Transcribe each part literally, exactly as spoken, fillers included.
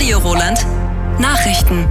Radio Roland. Nachrichten.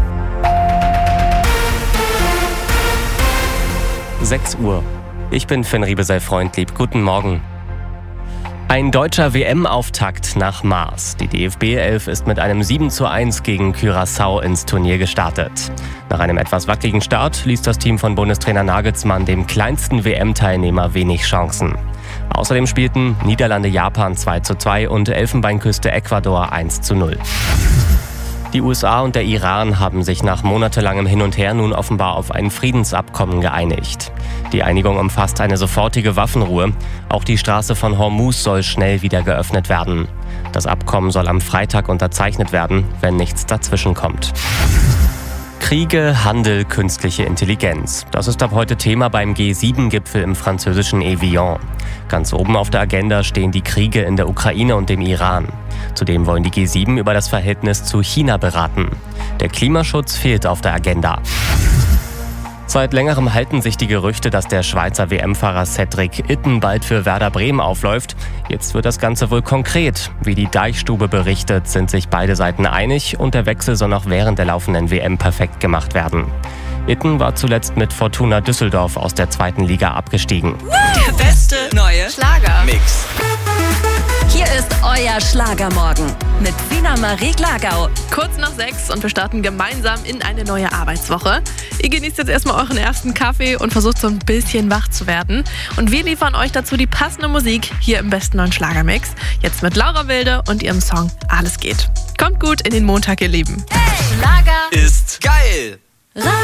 sechs Uhr. Ich bin Finn Riebesell-Freundlieb. Guten Morgen. Ein deutscher W M-Auftakt nach Mars. Die D F B-Elf ist mit einem sieben zu eins gegen Curaçao ins Turnier gestartet. Nach einem etwas wackeligen Start ließ das Team von Bundestrainer Nagelsmann dem kleinsten W M-Teilnehmer wenig Chancen. Außerdem spielten Niederlande-Japan zwei zu zwei und Elfenbeinküste-Ecuador eins zu null. Die U S A und der Iran haben sich nach monatelangem Hin und Her nun offenbar auf ein Friedensabkommen geeinigt. Die Einigung umfasst eine sofortige Waffenruhe. Auch die Straße von Hormuz soll schnell wieder geöffnet werden. Das Abkommen soll am Freitag unterzeichnet werden, wenn nichts dazwischenkommt. Kriege, Handel, künstliche Intelligenz. Das ist ab heute Thema beim G sieben Gipfel im französischen Evian. Ganz oben auf der Agenda stehen die Kriege in der Ukraine und dem Iran. Zudem wollen die G sieben über das Verhältnis zu China beraten. Der Klimaschutz fehlt auf der Agenda. Seit längerem halten sich die Gerüchte, dass der Schweizer W M-Fahrer Cedric Itten bald für Werder Bremen aufläuft. Jetzt wird das Ganze wohl konkret. Wie die Deichstube berichtet, sind sich beide Seiten einig und der Wechsel soll noch während der laufenden W M perfekt gemacht werden. Itten war zuletzt mit Fortuna Düsseldorf aus der zweiten Liga abgestiegen. Der beste neue Schlagermix. Hier ist euer Schlagermorgen mit Sina Marie Glagau. Kurz nach sechs und wir starten gemeinsam in eine neue Arbeitswoche. Ihr genießt jetzt erstmal euren ersten Kaffee und versucht so ein bisschen wach zu werden. Und wir liefern euch dazu die passende Musik hier im besten neuen Schlagermix. Jetzt mit Laura Wilde und ihrem Song Alles geht. Kommt gut in den Montag, ihr Lieben. Hey, Schlager Ist geil.